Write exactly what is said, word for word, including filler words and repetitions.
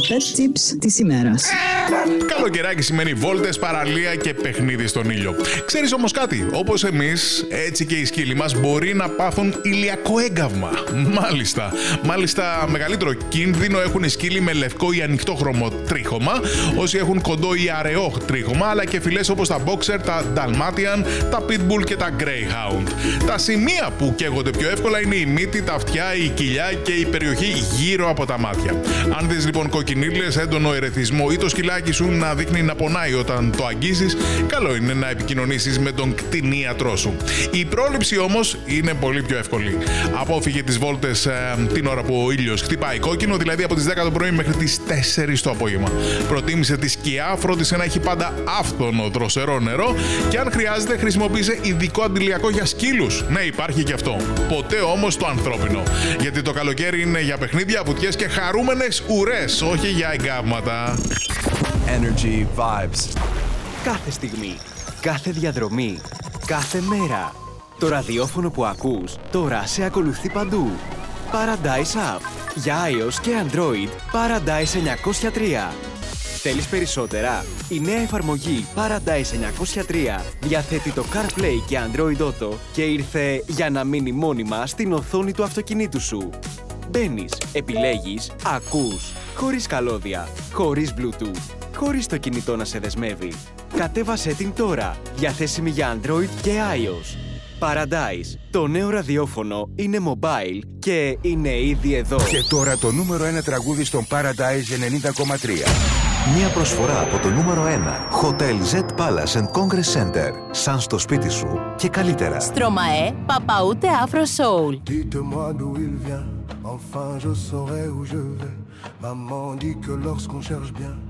pet tips της ημέρας. Καλοκαιράκι σημαίνει βόλτες, παραλία και παιχνίδι στον ήλιο. Ξέρεις όμως κάτι, όπως εμείς, έτσι και οι σκύλοι μας μπορεί να πάθουν ηλιακό έγκαυμα. Μάλιστα. Μάλιστα, μεγαλύτερο κίνδυνο έχουν οι σκύλοι με λευκό ή ανοιχτόχρωμο τρίχωμα, όσοι έχουν κοντό ή αραιό τρίχωμα, αλλά και φυλές όπως τα boxer, τα dalmatian, τα pitbull και τα greyhound. Τα σημεία που καίγονται πιο εύκολα είναι η μύτη, τα αυτιά, η κοιλιά και η περιοχή γύρω από τα μάτια. Αν δεις λοιπόν κοκκινίλες, έντονο ερεθισμό ή το σκυλάκι σου να δείχνει να πονάει όταν το αγγίσεις, καλό είναι να επικοινωνήσεις με τον κτηνίατρό σου. Η πρόληψη όμως είναι πολύ πιο εύκολη. Απόφυγε τις βόλτες ε, την ώρα που ο ήλιος χτυπάει κόκκινο, δηλαδή από τις δέκα το πρωί μέχρι τις τέσσερις το απόγευμα. Προτίμησε τη σκιά, φρόντισε να έχει πάντα άφθονο δροσερό νερό και αν χρειάζεται χρησιμοποίησε ειδικό αντιλιακό για σκύλους. Ναι, υπάρχει και αυτό. Ποτέ όμως το ανθρώπινο. Γιατί το καλοκαίρι είναι για παιχνίδια, βουτιές και χαρούμενες ουρές, όχι για εγκάβματα. Energy Vibes. Κάθε στιγμή, κάθε διαδρομή, κάθε μέρα. Το ραδιόφωνο που ακούς τώρα σε ακολουθεί παντού. Paradise App. Για iOS και Android, Paradise εννιακόσια τρία. Θέλεις περισσότερα? Η νέα εφαρμογή Paradise εννιακόσια τρία διαθέτει το CarPlay και Android Auto και ήρθε για να μείνει μόνιμα στην οθόνη του αυτοκινήτου σου. Μπαίνεις, επιλέγεις, ακούς, χωρίς καλώδια, χωρίς Bluetooth, χωρίς το κινητό να σε δεσμεύει. Κατέβασέ την τώρα, διαθέσιμη για Android και iOS. Paradise, το νέο ραδιόφωνο είναι mobile και είναι ήδη εδώ. Και τώρα το νούμερο ένα τραγούδι στον Paradise ενενήντα κόμμα τρία. Μια προσφορά από το νούμερο ένα Hotel Z Palace and Congress Center. Σαν στο σπίτι σου και καλύτερα. Στρωμαέ, Παπαούτε Afro Soul. Dites-moi d'où il vient, enfin je saurai où je vais. Maman dit que lorsqu'on cherche bien,